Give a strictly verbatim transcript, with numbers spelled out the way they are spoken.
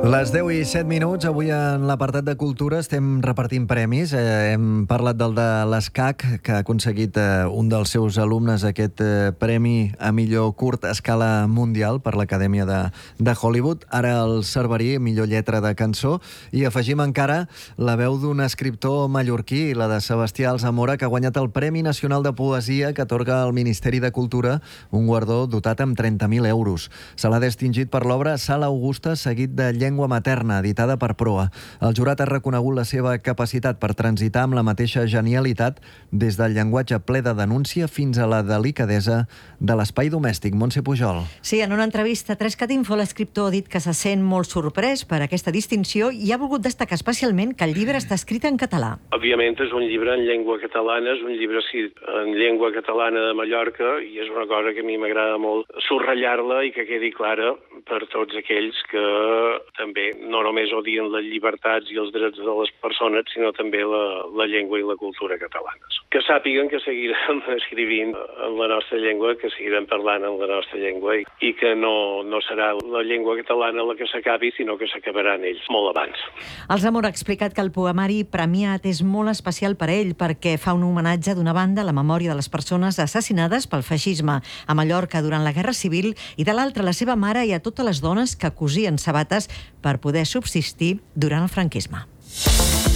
Les deu i set minuts, avui en l'apartat de Cultura estem repartint premis. Eh, hem parlat del de l'ESCAC, que ha aconseguit eh, un dels seus alumnes aquest eh, premi a millor curt a escala mundial per l'Acadèmia de, de Hollywood. Ara el Cerverí, millor lletra de cançó. I afegim encara la veu d'un escriptor mallorquí, la de Sebastià Alsamora, que ha guanyat el Premi Nacional de Poesia que atorga el Ministeri de Cultura, un guardó dotat amb trenta mil euros. Se l'ha distingit per l'obra Sala Augusta, seguit de Llengua materna, editada per Proa. El jurat ha reconegut la seva capacitat per transitar amb la mateixa genialitat des del llenguatge ple de denúncia fins a la delicadesa de l'espai domèstic. Montse Pujol. Sí, en una entrevista a Tres Catinfo, l'escriptor ha dit que se sent molt sorprès per aquesta distinció i ha volgut destacar especialment que el llibre està escrit en català. Òbviament és un llibre en llengua catalana, és un llibre escrit en llengua catalana de Mallorca i és una cosa que a mi m'agrada molt subratllar-la i que quedi clara per tots aquells que també no només odien les llibertats i els drets de les persones, sinó també la, la llengua i la cultura catalanes. Que sàpiguen que seguirem escrivint en la nostra llengua, que seguirem parlant en la nostra llengua i, i que no, no serà la llengua catalana la que s'acabi, sinó que s'acabaran ells molt abans. Alsamora ha explicat que el poemari premiat és molt especial per a ell perquè fa un homenatge d'una banda a la memòria de les persones assassinades pel feixisme a Mallorca durant la Guerra Civil i de l'altra la seva mare i a totes les dones que cosien sabates per poder subsistir durant el franquisme.